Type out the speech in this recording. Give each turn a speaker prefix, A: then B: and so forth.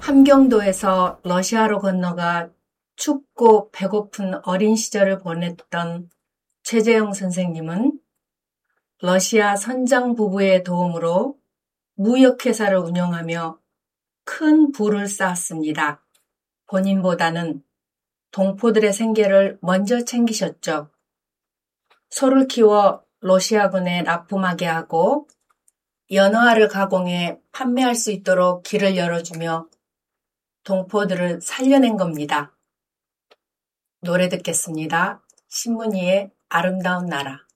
A: 함경도에서 러시아로 건너가 춥고 배고픈 어린 시절을 보냈던 최재형 선생님은 러시아 선장 부부의 도움으로 무역회사를 운영하며 큰 부를 쌓았습니다. 본인보다는 동포들의 생계를 먼저 챙기셨죠. 소를 키워 러시아군에 납품하게 하고 연어알을 가공해 판매할 수 있도록 길을 열어주며 동포들을 살려낸 겁니다. 노래 듣겠습니다. 신문이의 아름다운 나라.